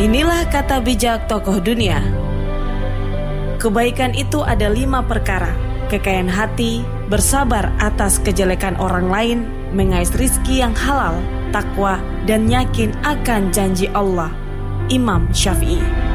Inilah kata bijak tokoh dunia. Kebaikan itu ada 5 perkara: kekayaan hati, bersabar atas kejelekan orang lain, mengais rizki yang halal, takwa, dan yakin akan janji Allah. Imam Syafi'i.